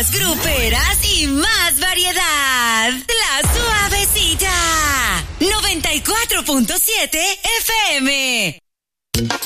más gruperas y más variedad. La Suavecita. 94.7 FM.